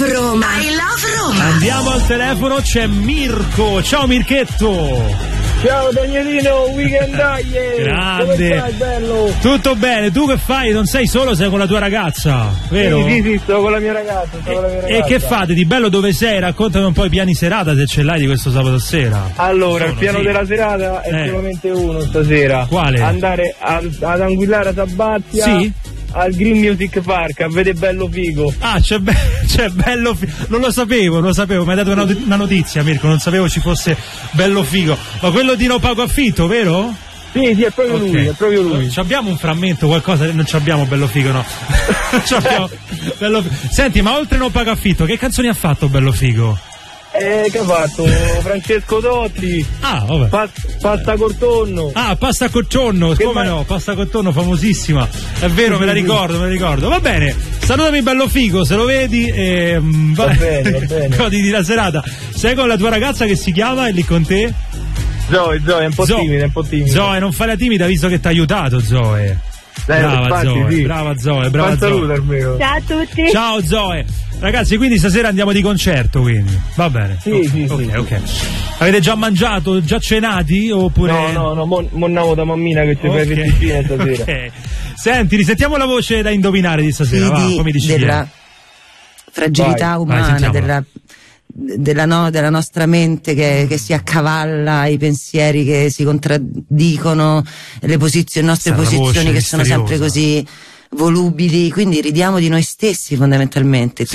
Roma. I love Roma. Andiamo al telefono, c'è Mirko. Ciao Mirchetto. Ciao Danielino, weekend Grande. Come stai, bello? Tutto bene, tu che fai? Non sei solo, sei con la tua ragazza, vero? Sì, sto con la mia ragazza. E che fate di bello, dove sei? Raccontami un po' i piani serata, se ce l'hai, di questo sabato sera. Allora, il piano della serata è solamente uno stasera. Quale? Andare ad Anguillara Sabazia. Sì? Al Green Music Park a vedere Bello Figo. Ah, c'è Bello Figo. Non lo sapevo, mi hai dato una notizia, Mirko, non sapevo ci fosse Bello Figo. Ma quello di No Pago Affitto, vero? Sì, è proprio lui, è proprio lui. Abbiamo un frammento, qualcosa, non abbiamo Bello Figo, no. Bello Figo. Senti, ma oltre No Pago Affitto, che canzoni ha fatto Bello Figo? Che ha fatto? Francesco Totti. Ah, vabbè. Pasta col tonno. Ah, pasta col tonno, come no? Pasta col tonno, famosissima. È vero, me la ricordo. Va bene, salutami Bello Figo, se lo vedi va bene. Goditi la serata. Sei con la tua ragazza che si chiama, è lì con te? Zoe, è un po' timida, Zoe, non fai la timida visto che ti ha aiutato, Zoe. Brava Zoe, sì. Brava Zoe. Saluto, ciao a tutti. Ciao Zoe. Ragazzi, quindi stasera andiamo di concerto, quindi. Va bene. Sì. Ok. Avete già mangiato, già cenati oppure? No, mo andavo da mammina che ci fai fettuccine stasera. Ok. Senti, risentiamo la voce da indovinare di stasera, come dici? Della fragilità umana, della nostra mente che si accavalla, i pensieri che si contraddicono, le nostre posizioni che sono sempre così volubili, quindi ridiamo di noi stessi fondamentalmente.